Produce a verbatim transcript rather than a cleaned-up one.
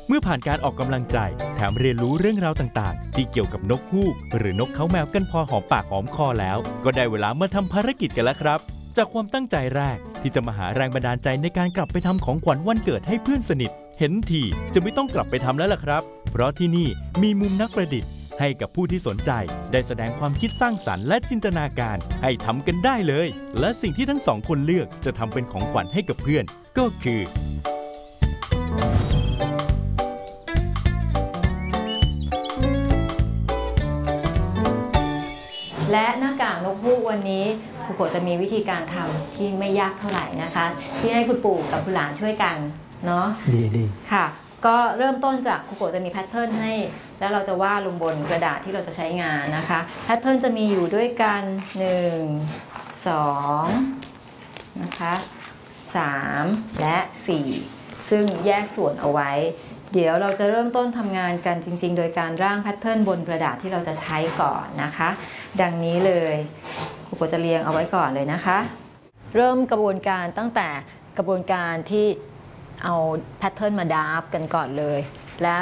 เมื่อผ่านการออกกำลังใจแถมเรียนรู้เรื่องราวต่างๆที่เกี่ยวกับนกฮูกหรือนกเขาแมวกันพอหอมปากหอมคอแล้วก็ได้เวลามาทำภารกิจกันแล้วครับจากความตั้งใจแรกที่จะมาหาแรงบันดาลใจในการกลับไปทำของขวัญวันเกิดให้เพื่อนสนิทเห็นทีจะไม่ต้องกลับไปทำแล้วล่ะครับเพราะที่นี่มีมุมนักประดิษฐ์ให้กับผู้ที่สนใจได้แสดงความคิดสร้างสรรค์และจินตนาการให้ทำกันได้เลยและสิ่งที่ทั้งสองคนเลือกจะทำเป็นของขวัญให้กับเพื่อนก็คือและหน้ากากนกฮูกวันนี้ครูโกจะมีวิธีการทำที่ไม่ยากเท่าไหร่นะคะที่ให้คุณปู่กับคุณหลานช่วยกันเนาะดีดีค่ะก็เริ่มต้นจากครูโกจะมีแพทเทิร์นให้แล้วเราจะวาดลงบนกระดาษที่เราจะใช้งานนะคะแพทเทิร์นจะมีอยู่ด้วยกันหนึ่ง สองนะคะสามและสี่ซึ่งแยกส่วนเอาไว้เดี๋ยวเราจะเริ่มต้นทำงานกันจริงๆโดยการร่างแพทเทิร์นบนกระดาษที่เราจะใช้ก่อนนะคะดังนี้เลยครูโกจะเรียงเอาไว้ก่อนเลยนะคะเริ่มกระบวนการตั้งแต่กระบวนการที่เอาแพทเทิร์นมาดราฟกันก่อนเลยและ